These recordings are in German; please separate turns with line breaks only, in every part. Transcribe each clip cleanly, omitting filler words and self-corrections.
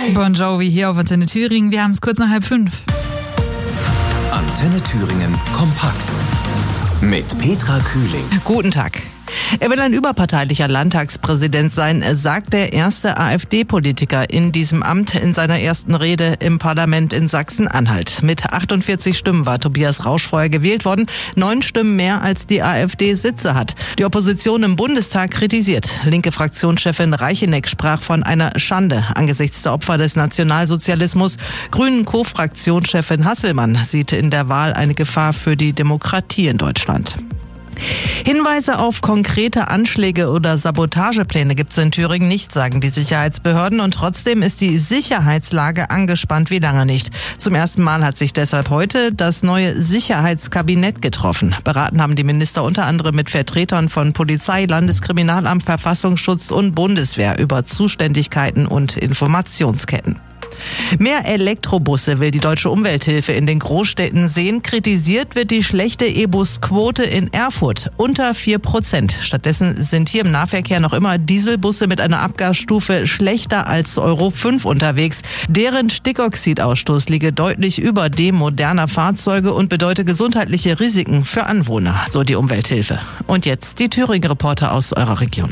Bon Jovi hier auf Antenne Thüringen. Wir haben es kurz nach 4:30.
Antenne Thüringen kompakt mit Petra Kühling.
Guten Tag. Er will ein überparteilicher Landtagspräsident sein, sagt der erste AfD-Politiker in diesem Amt in seiner ersten Rede im Parlament in Sachsen-Anhalt. Mit 48 Stimmen war Tobias Rausch vorher gewählt worden, 9 Stimmen mehr als die AfD Sitze hat. Die Opposition im Bundestag kritisiert. Linke Fraktionschefin Reicheneck sprach von einer Schande angesichts der Opfer des Nationalsozialismus. Grünen Co-Fraktionschefin Hasselmann sieht in der Wahl eine Gefahr für die Demokratie in Deutschland. Hinweise auf konkrete Anschläge oder Sabotagepläne gibt es in Thüringen nicht, sagen die Sicherheitsbehörden. Und trotzdem ist die Sicherheitslage angespannt wie lange nicht. Zum ersten Mal hat sich deshalb heute das neue Sicherheitskabinett getroffen. Beraten haben die Minister unter anderem mit Vertretern von Polizei, Landeskriminalamt, Verfassungsschutz und Bundeswehr über Zuständigkeiten und Informationsketten. Mehr Elektrobusse will die Deutsche Umwelthilfe in den Großstädten sehen. Kritisiert wird die schlechte E-Bus-Quote in Erfurt, unter 4%. Stattdessen sind hier im Nahverkehr noch immer Dieselbusse mit einer Abgasstufe schlechter als Euro 5 unterwegs. Deren Stickoxidausstoß liege deutlich über dem moderner Fahrzeuge und bedeute gesundheitliche Risiken für Anwohner, so die Umwelthilfe. Und jetzt die Thüringen-Reporter aus eurer Region.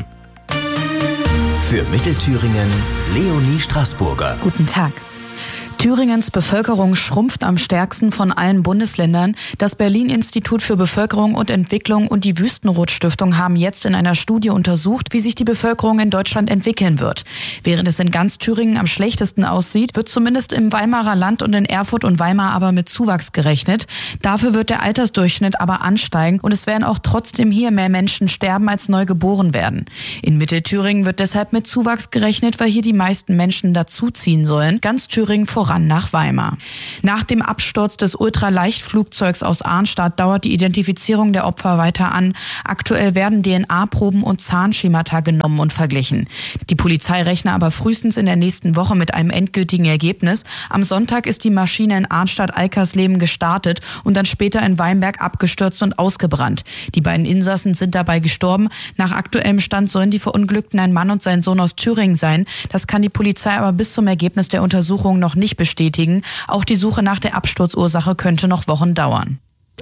Für Mittelthüringen Leonie Straßburger.
Guten Tag. Thüringens Bevölkerung schrumpft am stärksten von allen Bundesländern. Das Berlin-Institut für Bevölkerung und Entwicklung und die Wüstenrot-Stiftung haben jetzt in einer Studie untersucht, wie sich die Bevölkerung in Deutschland entwickeln wird. Während es in ganz Thüringen am schlechtesten aussieht, wird zumindest im Weimarer Land und in Erfurt und Weimar aber mit Zuwachs gerechnet. Dafür wird der Altersdurchschnitt aber ansteigen und es werden auch trotzdem hier mehr Menschen sterben, als neu geboren werden. In Mittelthüringen wird deshalb mit Zuwachs gerechnet, weil hier die meisten Menschen dazuziehen sollen. Ganz Thüringen voran nach Weimar. Nach dem Absturz des Ultraleichtflugzeugs aus Arnstadt dauert die Identifizierung der Opfer weiter an. Aktuell werden DNA-Proben und Zahnschemata genommen und verglichen. Die Polizei rechne aber frühestens in der nächsten Woche mit einem endgültigen Ergebnis. Am Sonntag ist die Maschine in Arnstadt-Alkersleben gestartet und dann später in Weinberg abgestürzt und ausgebrannt. Die beiden Insassen sind dabei gestorben. Nach aktuellem Stand sollen die Verunglückten ein Mann und sein Sohn aus Thüringen sein. Das kann die Polizei aber bis zum Ergebnis der Untersuchung noch nicht bestätigen. Auch die Suche nach der Absturzursache könnte noch Wochen dauern.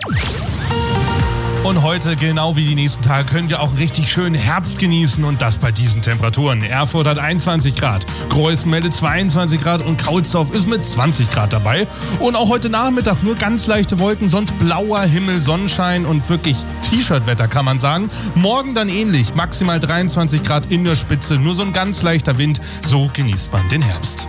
Und heute, genau wie die nächsten Tage, könnt ihr auch einen richtig schönen Herbst genießen und das bei diesen Temperaturen. Erfurt hat 21 Grad, Greußen meldet 22 Grad und Kaulsdorf ist mit 20 Grad dabei. Und auch heute Nachmittag nur ganz leichte Wolken, sonst blauer Himmel, Sonnenschein und wirklich T-Shirt-Wetter kann man sagen. Morgen dann ähnlich, maximal 23 Grad in der Spitze, nur so ein ganz leichter Wind, so genießt man den Herbst.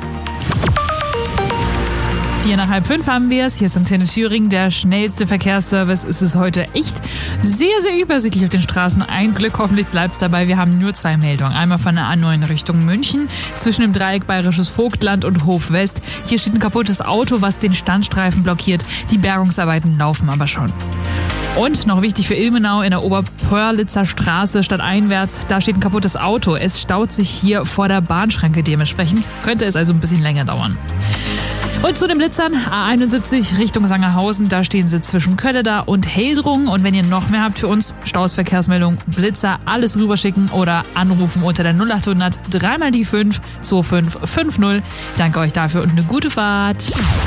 4 nach 4:30 haben wir es. Hier ist Antenne Thüringen, der schnellste Verkehrsservice. Es ist heute echt sehr, sehr übersichtlich auf den Straßen. Ein Glück, hoffentlich bleibt es dabei. Wir haben nur 2 Meldungen. Einmal von der A9 in Richtung München, zwischen dem Dreieck Bayerisches Vogtland und Hof West. Hier steht ein kaputtes Auto, was den Standstreifen blockiert. Die Bergungsarbeiten laufen aber schon. Und noch wichtig für Ilmenau in der Oberpörlitzer Straße stadteinwärts, da steht ein kaputtes Auto. Es staut sich hier vor der Bahnschranke dementsprechend. Könnte es also ein bisschen länger dauern. Und zu den Blitzern, A71 Richtung Sangerhausen, da stehen sie zwischen Kölleda und Heldrungen. Und wenn ihr noch mehr habt für uns, Staus, Verkehrsmeldung, Blitzer, alles rüberschicken oder anrufen unter der 0800 3 die 5 2550. Danke euch dafür und eine gute Fahrt.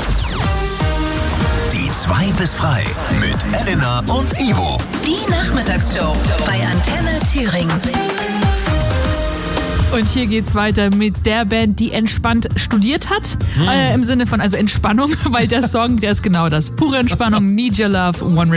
Die 2 bis frei mit Elena und Ivo.
Die Nachmittagsshow bei Antenne Thüringen.
Und hier geht's weiter mit der Band, die entspannt studiert hat. Im Sinne von also Entspannung, weil der Song, der ist genau das. Pure Entspannung, Need Your Love, One